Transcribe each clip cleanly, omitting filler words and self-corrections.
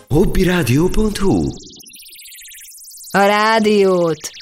hobbiradio.hu. A rádiót.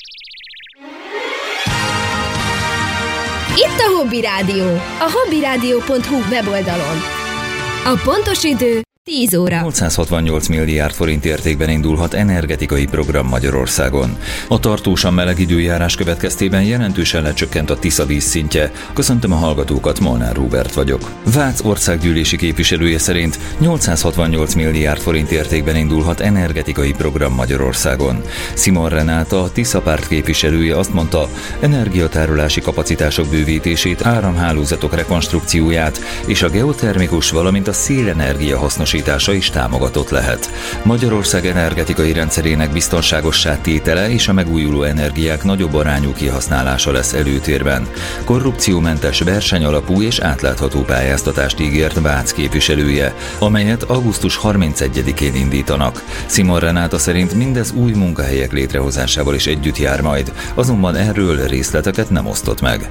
Itt a Hobby Rádió, a hobbiradio.hu weboldalon. A pontos idő 10 óra. 868 milliárd forint értékben indulhat energetikai program Magyarországon. A tartósan meleg időjárás következtében jelentősen lecsökkent a Tisza vízszintje. Köszöntöm a hallgatókat, Molnár Róbert vagyok. Vác országgyűlési képviselője szerint 868 milliárd forint értékben indulhat energetikai program Magyarországon. Simon Renáta, a Tisza párt képviselője azt mondta, energiatárolási kapacitások bővítését, áramhálózatok rekonstrukcióját és a geotermikus, valamint a szélenergia hasznosítása is támogatott lehet. Magyarország energetikai rendszerének biztonságossá tétele és a megújuló energiák nagyobb arányú kihasználása lesz előtérben. Korrupciómentes, versenyalapú és átlátható pályáztatást ígért Vác képviselője, amelyet augusztus 31-én indítanak. Simon Renáta szerint mindez új munkahelyek létrehozásával is együtt jár majd, azonban erről részleteket nem osztott meg.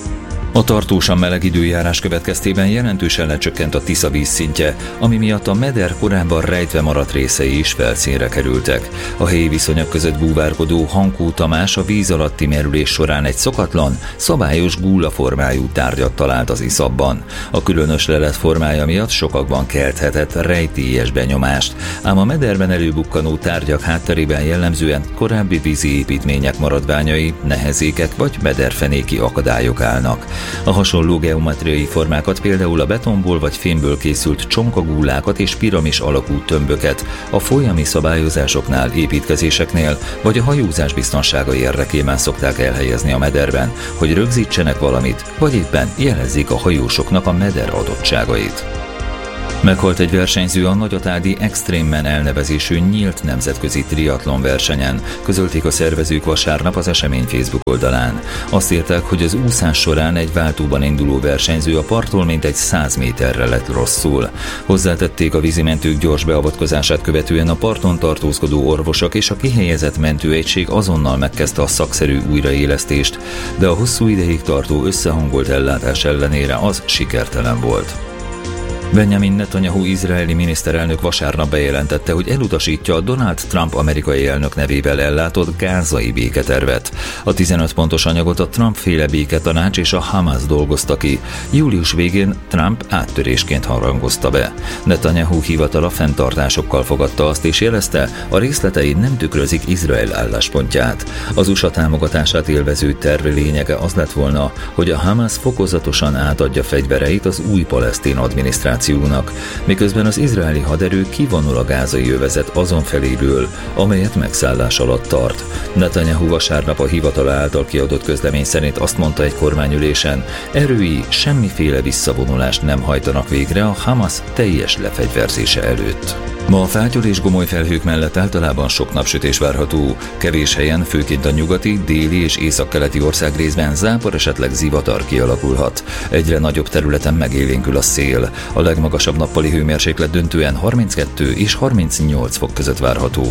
A tartósan meleg időjárás következtében jelentősen lecsökkent a Tisza vízszintje, ami miatt a meder korábban rejtve maradt részei is felszínre kerültek. A helyi viszonyok között búvárkodó Hankó Tamás a víz alatti merülés során egy szokatlan, szabályos gúllaformájú tárgyat talált az iszapban. A különös lelet formája miatt sokakban kelthetett rejtélyes benyomást, ám a mederben előbukkanó tárgyak hátterében jellemzően korábbi vízi építmények maradványai, nehezékek vagy mederfenéki akadályok állnak. A hasonló geometriai formákat például a betonból vagy fémből készült csonkagúlákat és piramis alakú tömböket a folyami szabályozásoknál, építkezéseknél vagy a hajózás biztonsága érdekében szokták elhelyezni a mederben, hogy rögzítsenek valamit, vagy éppen jelezzék a hajósoknak a meder adottságait. Meghalt egy versenyző a Nagyatádi Extreme Man elnevezésű nyílt nemzetközi triatlon versenyen, közölték a szervezők vasárnap az esemény Facebook oldalán. Azt írták, hogy az úszás során egy váltóban induló versenyző a parttól mintegy 100 méterre lett rosszul. Hozzátették, a vízimentők gyors beavatkozását követően a parton tartózkodó orvosok és a kihelyezett mentőegység azonnal megkezdte a szakszerű újraélesztést, de a hosszú ideig tartó összehangolt ellátás ellenére az sikertelen volt. Benjamin Netanyahu izraeli miniszterelnök vasárnap bejelentette, hogy elutasítja a Donald Trump amerikai elnök nevével ellátott gázai béketervet. A 15 pontos anyagot a Trump-féle béketanács és a Hamas dolgozta ki. Július végén Trump áttörésként harangozta be. Netanyahu hivatala fenntartásokkal fogadta azt és jelezte, a részletei nem tükrözik Izrael álláspontját. Az USA támogatását élvező terv lényege az lett volna, hogy a Hamas fokozatosan átadja fegyvereit az új palesztin adminisztrációnak, miközben az izraeli haderő kivonul a gázai övezet azon feléből, amelyet megszállás alatt tart. Netanyahu vasárnap a hivatala által kiadott közlemény szerint azt mondta egy kormányülésen, erői semmiféle visszavonulást nem hajtanak végre a Hamas teljes lefegyverzése előtt. Ma a fátyol és gomoly felhők mellett általában sok napsütés várható. Kevés helyen, főként a nyugati, déli és északkeleti országrészben zápor, esetleg zivatar kialakulhat. Egyre nagyobb területen megélénkül a szél. A legmagasabb nappali hőmérséklet döntően 32 és 38 fok között várható.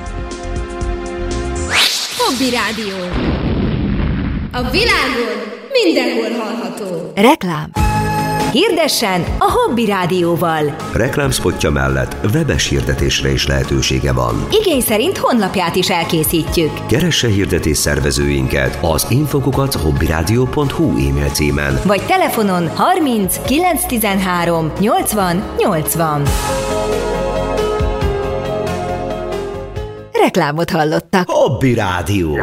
Hobby Rádió. A világon mindenhol hallható. Reklám. Hirdessen a Hobby Rádióval. Reklámspotja mellett webes hirdetésre is lehetősége van. Igény szerint honlapját is elkészítjük. Keresse hirdetés szervezőinket az info@hobbiradio.hu e-mail címen. Vagy telefonon 30 913 80 80. Reklámot hallottak. Hobby Rádió.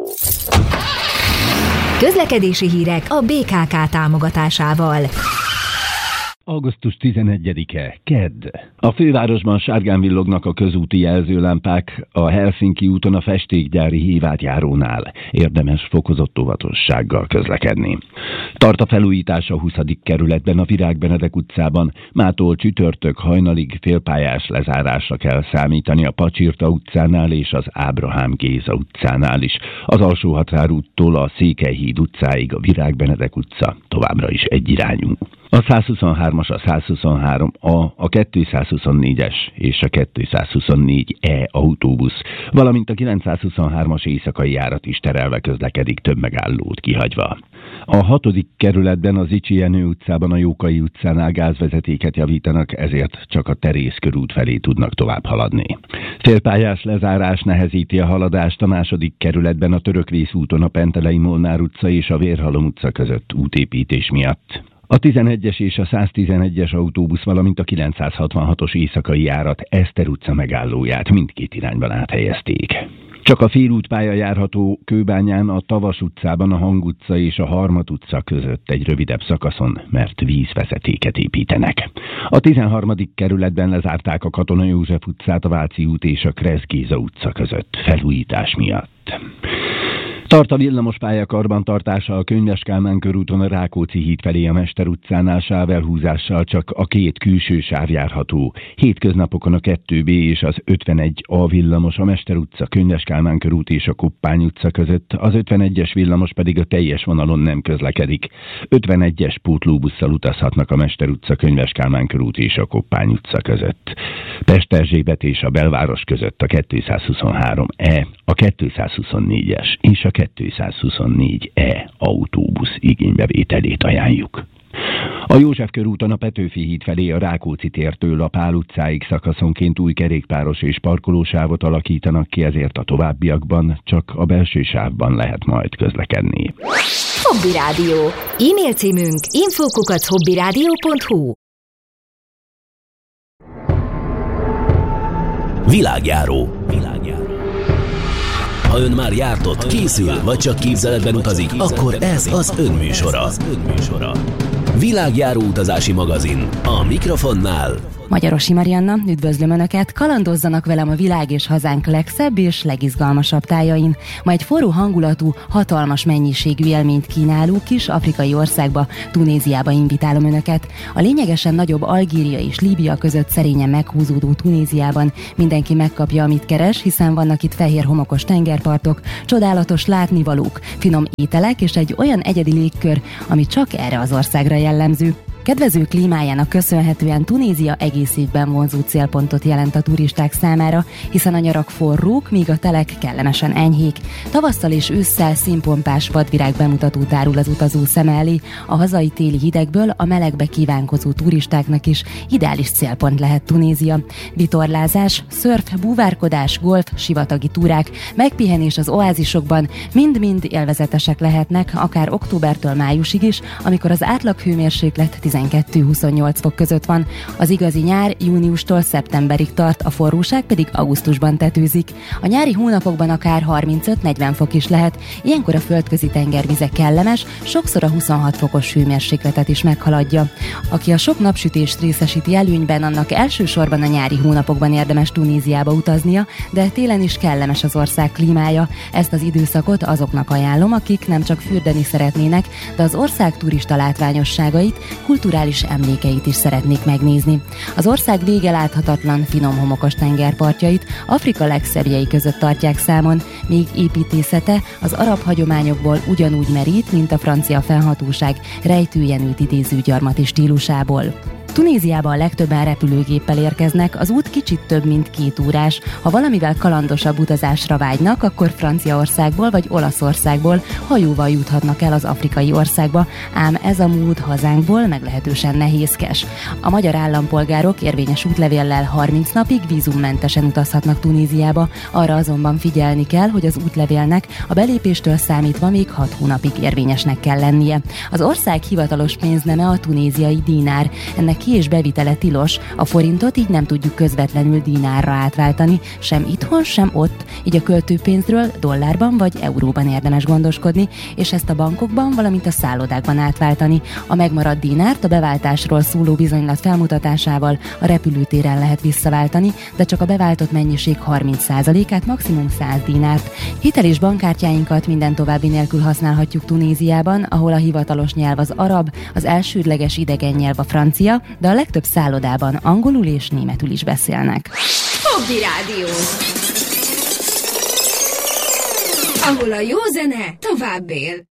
Közlekedési hírek a BKK támogatásával. Augusztus 11-e, kedd. A fővárosban sárgán villognak a közúti jelzőlámpák, a Helsinki úton a festékgyári hívátjárónál. Érdemes fokozott óvatossággal közlekedni. Tart a felújítás a 20. kerületben, a Virág Benedek utcában. Mától csütörtök hajnalig félpályás lezárásra kell számítani a Pacsirta utcánál és az Ábrahám Géza utcánál is. Az Alsóhatárúttól a Székelyhíd utcáig a Virág Benedek utca továbbra is egyirányú. A 123 223-as, a 123A, a 224-es és a 224E autóbusz, valamint a 923-as éjszakai járat is terelve közlekedik, több megállót kihagyva. A 6. kerületben az Icsi Jenő utcában, a Jókai utcánál gázvezetéket javítanak, ezért csak a Terész körút felé tudnak tovább haladni. Félpályás lezárás nehezíti a haladást a 2. kerületben, a Törökrész úton, a Pentelei Molnár utca és a Vérhalom utca között útépítés miatt. A 11-es és a 111-es autóbusz, valamint a 966-os éjszakai járat Eszter utca megállóját mindkét irányban áthelyezték. Csak a félútpálya járható Kőbányán, a Tavas utcában, a Hang utca és a Harmat utca között egy rövidebb szakaszon, mert vízvezetéket építenek. A 13. kerületben lezárták a Katona József utcát, a Váci út és a Kressz Géza utca között felújítás miatt. Tart a villamos pálya karbantartása a Könyves Kálmán körúton, a Rákóczi híd felé a Mester utcánál sávelhúzással csak a 2 külső sáv járható. Hétköznapokon a 2B és az 51A villamos a Mester utca, Könyves Kálmán körút és a Koppány utca között, az 51-es villamos pedig a teljes vonalon nem közlekedik. 51-es pótlóbusszal utazhatnak a Mester utca, Könyves Kálmán körút és a Koppány utca között. Pest-Erzsébet és a Belváros között a 223E, a 224-es és a 224E autóbusz igénybevételét ajánljuk. A József körúton a Petőfi híd felé a Rákóczi tértől a Pál utcáig szakaszonként új kerékpáros és parkolósávot alakítanak ki, ezért a továbbiakban csak a belső sávban lehet majd közlekedni. Hobby Rádió. E-mail címünk info@hobbyradio.hu. Világjáró. Ha ön már jártott, készül, vagy csak képzeletben utazik, akkor ez az ön műsora. Világjáró utazási magazin. A mikrofonnál Magyarosi Marianna, üdvözlöm Önöket, kalandozzanak velem a világ és hazánk legszebb és legizgalmasabb tájain. Ma egy forró hangulatú, hatalmas mennyiségű élményt kínáló kis afrikai országba, Tunéziába invitálom Önöket. A lényegesen nagyobb Algéria és Líbia között szerényen meghúzódó Tunéziában mindenki megkapja, amit keres, hiszen vannak itt fehér homokos tengerpartok, csodálatos látnivalók, finom ételek és egy olyan egyedi légkör, ami csak erre az országra jellemző. Kedvező klímájának köszönhetően Tunézia egész évben vonzó célpontot jelent a turisták számára, hiszen a nyarak forrók, míg a telek kellemesen enyhék. Tavasszal és ősszel színpompás vadvirág bemutató tárul az utazó szem elé, a hazai téli hidegből a melegbe kívánkozó turistáknak is ideális célpont lehet Tunézia. Vitorlázás, szörf, búvárkodás, golf, sivatagi túrák, megpihenés az oázisokban mind-mind élvezetesek lehetnek, akár októbertől májusig is, amikor az átlaghőmérséklet 12-28 fok között van. Az igazi nyár júniustól szeptemberig tart, a forróság pedig augusztusban tetőzik. A nyári hónapokban akár 35-40 fok is lehet, ilyenkor a földközi tengervize kellemes, sokszor a 26 fokos hőmérsékletet is meghaladja. Aki a sok napsütést részesíti előnyben, annak elsősorban a nyári hónapokban érdemes Tunéziába utaznia, de télen is kellemes az ország klímája. Ezt az időszakot azoknak ajánlom, akik nem csak fürdeni szeretnének, de az ország turista látványosságait, kulturális emlékeit is szeretnék megnézni. Az ország vége láthatatlan, finom homokos tengerpartjait Afrika legszebbjei között tartják számon, míg építészete az arab hagyományokból ugyanúgy merít, mint a francia fennhatóság rejtőjenőt idéző gyarmati stílusából. Tunéziába a legtöbben repülőgéppel érkeznek, az út kicsit több mint 2 órás. Ha valamivel kalandosabb utazásra vágynak, akkor Franciaországból vagy Olaszországból hajóval juthatnak el az afrikai országba, ám ez a mód hazánkból meglehetősen nehézkes. A magyar állampolgárok érvényes útlevéllel 30 napig vízummentesen utazhatnak Tunéziába, arra azonban figyelni kell, hogy az útlevélnek a belépéstől számítva még 6 hónapig érvényesnek kell lennie. Az ország hivatalos pénzneme a tunéziai dinár, ennek ki- és bevitele tilos, a forintot így nem tudjuk közvetlenül dinárra átváltani, sem itthon, sem ott, így a költőpénzről dollárban vagy euróban érdemes gondoskodni, és ezt a bankokban, valamint a szállodákban átváltani. A megmaradt dinárt a beváltásról szóló bizonylat felmutatásával a repülőtéren lehet visszaváltani, de csak a beváltott mennyiség 30%-át, maximum 100 dinárt. Hitel- és bankkártyáinkat minden további nélkül használhatjuk Tunéziában, ahol a hivatalos nyelv az arab, az elsődleges idegen nyelv a francia, de a legtöbb szállodában angolul és németül is beszélnek. Hobby Rádió, ahol a jó zene tovább él.